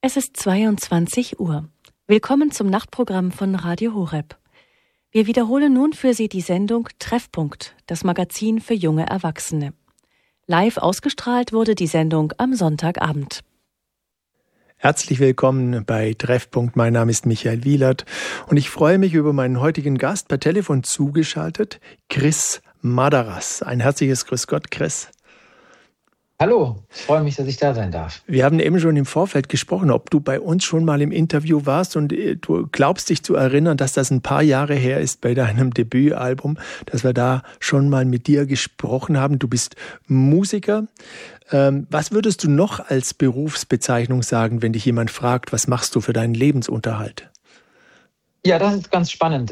Es ist 22 Uhr. Willkommen zum Nachtprogramm von Radio Horeb. Wir wiederholen nun für Sie die Sendung Treffpunkt, das Magazin für junge Erwachsene. Live ausgestrahlt wurde die Sendung am Sonntagabend. Herzlich willkommen bei Treffpunkt. Mein Name ist Michael Wielert und ich freue mich über meinen heutigen Gast per Telefon zugeschaltet, Chris Madaras. Ein herzliches Grüß Gott, Chris. Hallo, ich freue mich, dass ich da sein darf. Wir haben eben schon im Vorfeld gesprochen, ob du bei uns schon mal im Interview warst und du glaubst dich zu erinnern, dass das ein paar Jahre her ist bei deinem Debütalbum, dass wir da schon mal mit dir gesprochen haben. Du bist Musiker. Was würdest du noch als Berufsbezeichnung sagen, wenn dich jemand fragt, was machst du für deinen Lebensunterhalt? Ja, das ist ganz spannend.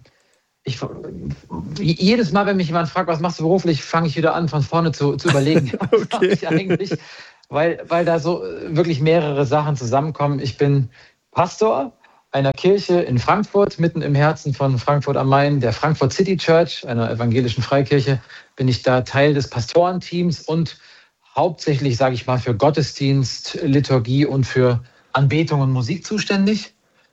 Jedes Mal, wenn mich jemand fragt, was machst du beruflich, fange ich wieder an, von vorne zu überlegen. Was mache ich eigentlich? Weil da so wirklich mehrere Sachen zusammenkommen. Ich bin Pastor einer Kirche in Frankfurt, mitten im Herzen von Frankfurt am Main, der Frankfurt City Church, einer evangelischen Freikirche. Bin ich da Teil des Pastorenteams und hauptsächlich, sage ich mal, für Gottesdienst, Liturgie und für Anbetung und Musik zuständig.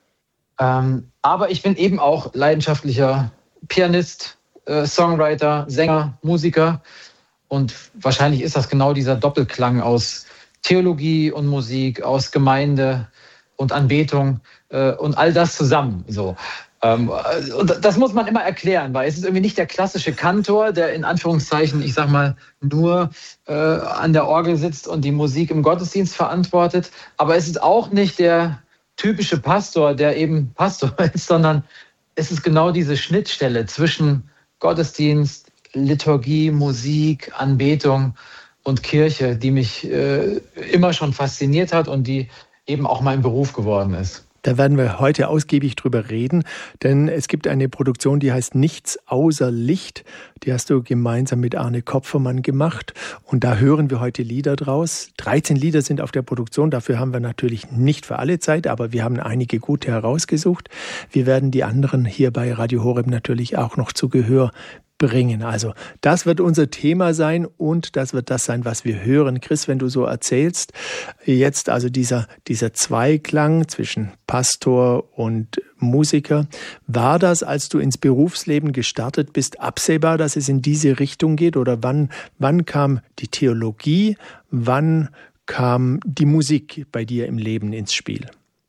Aber ich bin eben auch leidenschaftlicher Pianist, Songwriter, Sänger, Musiker. Und wahrscheinlich ist das genau dieser Doppelklang aus Theologie und Musik, aus Gemeinde und Anbetung und all das zusammen. So. Und das muss man immer erklären, weil es ist irgendwie nicht der klassische Kantor, der in Anführungszeichen, ich sag mal, nur an der Orgel sitzt und die Musik im Gottesdienst verantwortet. Aber es ist auch nicht der typische Pastor, der eben Pastor ist, sondern es ist genau diese Schnittstelle zwischen Gottesdienst, Liturgie, Musik, Anbetung und Kirche, die mich immer schon fasziniert hat und die eben auch mein Beruf geworden ist. Da werden wir heute ausgiebig drüber reden, denn es gibt eine Produktion, die heißt Nichts außer Licht. Die hast du gemeinsam mit Arne Kopfermann gemacht und da hören wir heute Lieder draus. 13 Lieder sind auf der Produktion, dafür haben wir natürlich nicht für alle Zeit, aber wir haben einige gute herausgesucht. Wir werden die anderen hier bei Radio Horeb natürlich auch noch zu Gehör bringen. Also das wird unser Thema sein und das wird das sein, was wir hören. Chris, wenn du so erzählst, jetzt also dieser Zweiklang zwischen Pastor und Musiker, war das, als du ins Berufsleben gestartet bist, absehbar, dass es in diese Richtung geht oder wann kam die Theologie, wann kam die Musik bei dir im Leben ins Spiel?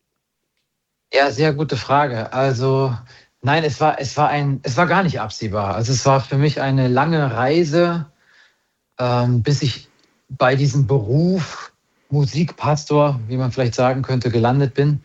Ja, sehr gute Frage. Also nein, es war gar nicht absehbar. Also es war für mich eine lange Reise, bis ich bei diesem Beruf Musikpastor, wie man vielleicht sagen könnte, gelandet bin.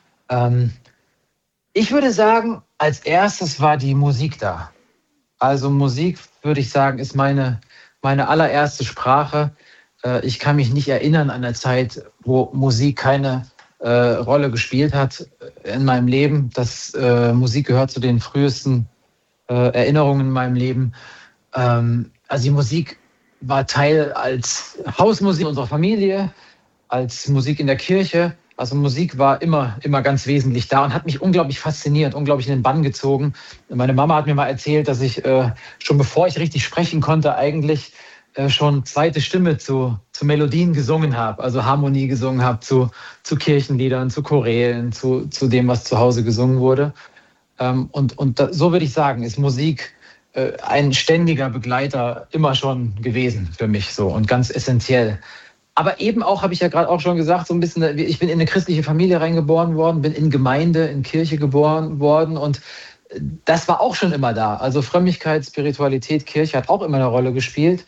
Ich würde sagen, als erstes war die Musik da. Also Musik, würde ich sagen, ist meine allererste Sprache. Ich kann mich nicht erinnern an eine Zeit, wo Musik keine Rolle gespielt hat in meinem Leben. Musik gehört zu den frühesten Erinnerungen in meinem Leben. Also die Musik war Teil als Hausmusik unserer Familie, als Musik in der Kirche. Also Musik war immer ganz wesentlich da und hat mich unglaublich fasziniert, unglaublich in den Bann gezogen. Meine Mama hat mir mal erzählt, dass ich schon bevor ich richtig sprechen konnte, eigentlich schon zweite Stimme zu Melodien gesungen habe, also Harmonie gesungen habe zu Kirchenliedern, zu Chorälen, zu dem, was zu Hause gesungen wurde. So würde ich sagen, ist Musik ein ständiger Begleiter immer schon gewesen für mich so und ganz essentiell. Aber eben auch, habe ich ja gerade auch schon gesagt, so ein bisschen, ich bin in eine christliche Familie reingeboren worden, bin in Gemeinde, in Kirche geboren worden und das war auch schon immer da. Also Frömmigkeit, Spiritualität, Kirche hat auch immer eine Rolle gespielt.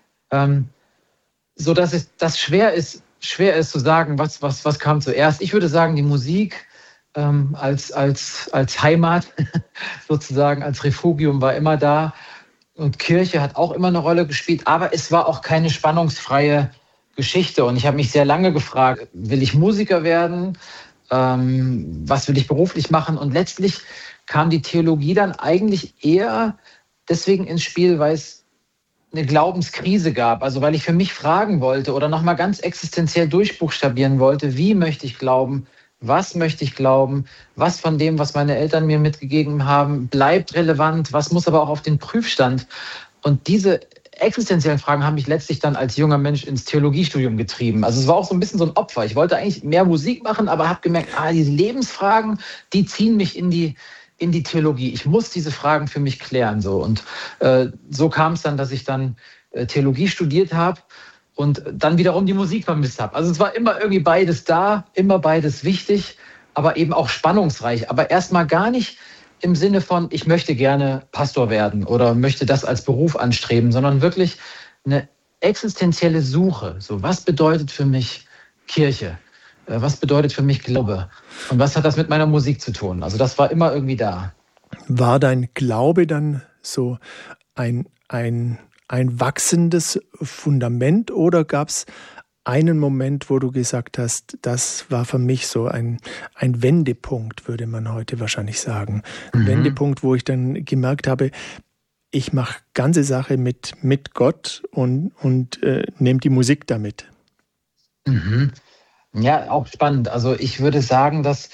So dass das schwer ist zu sagen, was kam zuerst. Ich würde sagen, die Musik als Heimat sozusagen, als Refugium war immer da und Kirche hat auch immer eine Rolle gespielt, aber es war auch keine spannungsfreie Geschichte und ich habe mich sehr lange gefragt, will ich Musiker werden? Was will ich beruflich machen? Und letztlich kam die Theologie dann eigentlich eher deswegen ins Spiel, weil es eine Glaubenskrise gab, also weil ich für mich fragen wollte oder nochmal ganz existenziell durchbuchstabieren wollte, wie möchte ich glauben, was möchte ich glauben, was von dem, was meine Eltern mir mitgegeben haben, bleibt relevant, was muss aber auch auf den Prüfstand. Und diese existenziellen Fragen haben mich letztlich dann als junger Mensch ins Theologiestudium getrieben. Also es war auch so ein bisschen so ein Opfer. Ich wollte eigentlich mehr Musik machen, aber habe gemerkt, diese Lebensfragen, die ziehen mich in die Theologie. Ich muss diese Fragen für mich klären. So. Und so kam es dann, dass ich dann Theologie studiert habe und dann wiederum die Musik vermisst habe. Also es war immer irgendwie beides da, immer beides wichtig, aber eben auch spannungsreich. Aber erstmal gar nicht im Sinne von, ich möchte gerne Pastor werden oder möchte das als Beruf anstreben, sondern wirklich eine existenzielle Suche. So, was bedeutet für mich Kirche? Was bedeutet für mich Glaube? Und was hat das mit meiner Musik zu tun? Also das war immer irgendwie da. War dein Glaube dann so ein wachsendes Fundament oder gab es einen Moment, wo du gesagt hast, das war für mich so ein Wendepunkt, würde man heute wahrscheinlich sagen. Ein Wendepunkt, wo ich dann gemerkt habe, ich mache ganze Sache mit Gott und nehme die Musik damit. Mhm. Ja, auch spannend. Also ich würde sagen, dass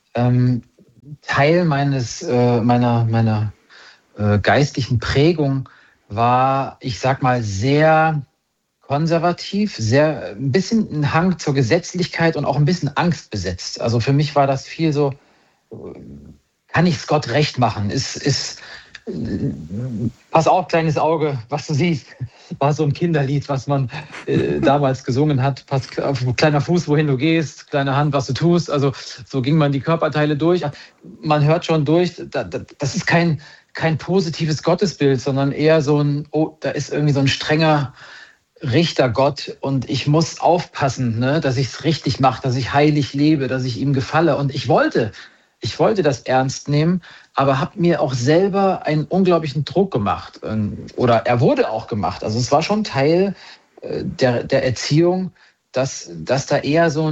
Teil meiner geistlichen Prägung war, ich sag mal, sehr konservativ, sehr ein bisschen ein Hang zur Gesetzlichkeit und auch ein bisschen Angst besetzt. Also für mich war das viel so, kann ich es Gott recht machen? Pass auf, kleines Auge, was du siehst. War so ein Kinderlied, was man damals gesungen hat. Pass auf, kleiner Fuß, wohin du gehst, kleine Hand, was du tust. Also so ging man die Körperteile durch. Man hört schon durch, das ist kein positives Gottesbild, sondern eher so ein, da ist irgendwie so ein strenger Richtergott und ich muss aufpassen, ne, dass ich es richtig mache, dass ich heilig lebe, dass ich ihm gefalle. Und ich wollte das ernst nehmen, aber habe mir auch selber einen unglaublichen Druck gemacht. Oder er wurde auch gemacht. Also es war schon Teil der Erziehung, dass da eher so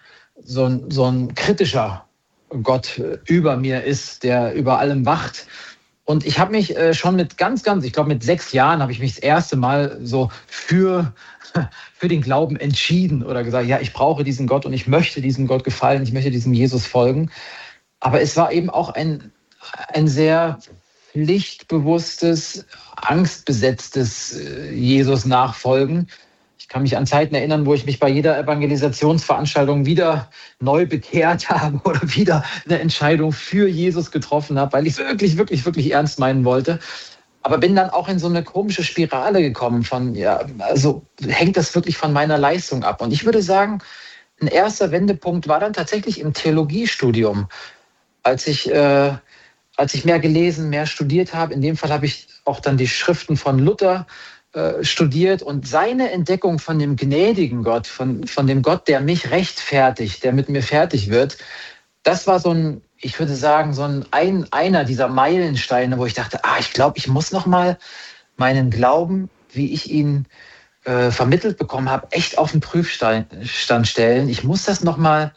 ein kritischer Gott über mir ist, der über allem wacht. Und ich habe mich schon mit ich glaube mit 6 Jahren habe ich mich das erste Mal so für den Glauben entschieden oder gesagt, ja, ich brauche diesen Gott und ich möchte diesem Gott gefallen, ich möchte diesem Jesus folgen. Aber es war eben auch ein sehr pflichtbewusstes, angstbesetztes Jesus-Nachfolgen. Ich kann mich an Zeiten erinnern, wo ich mich bei jeder Evangelisationsveranstaltung wieder neu bekehrt habe oder wieder eine Entscheidung für Jesus getroffen habe, weil ich es wirklich, wirklich, wirklich ernst meinen wollte. Aber bin dann auch in so eine komische Spirale gekommen von, ja, also hängt das wirklich von meiner Leistung ab? Und ich würde sagen, ein erster Wendepunkt war dann tatsächlich im Theologiestudium, als ich mehr gelesen, mehr studiert habe. In dem Fall habe ich auch dann die Schriften von Luther studiert und seine Entdeckung von dem gnädigen Gott, von dem Gott, der mich rechtfertigt, der mit mir fertig wird, das war ich würde sagen, einer dieser Meilensteine, wo ich dachte, ich glaube, ich muss noch mal meinen Glauben, wie ich ihn vermittelt bekommen habe, echt auf den Prüfstand stellen. Ich muss das noch mal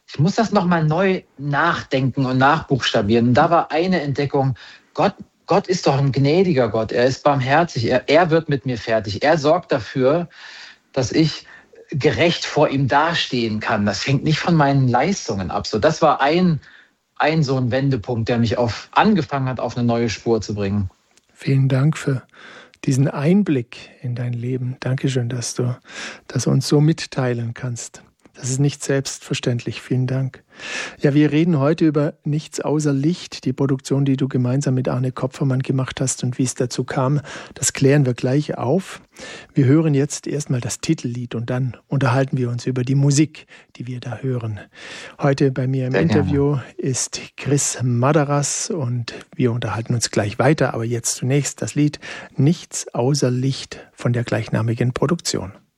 neu nachdenken und nachbuchstabieren. Und da war eine Entdeckung, Gott ist doch ein gnädiger Gott, er ist barmherzig, er wird mit mir fertig. Er sorgt dafür, dass ich gerecht vor ihm dastehen kann. Das hängt nicht von meinen Leistungen ab. So, das war ein so ein Wendepunkt, der mich angefangen hat, auf eine neue Spur zu bringen. Vielen Dank für diesen Einblick in dein Leben. Dankeschön, dass du das uns so mitteilen kannst. Das ist nicht selbstverständlich. Vielen Dank. Ja, wir reden heute über Nichts außer Licht, die Produktion, die du gemeinsam mit Arne Kopfermann gemacht hast und wie es dazu kam. Das klären wir gleich auf. Wir hören jetzt erstmal das Titellied und dann unterhalten wir uns über die Musik, die wir da hören. Heute bei mir im Interview ist Chris Madaras und wir unterhalten uns gleich weiter. Aber jetzt zunächst das Lied Nichts außer Licht von der gleichnamigen Produktion.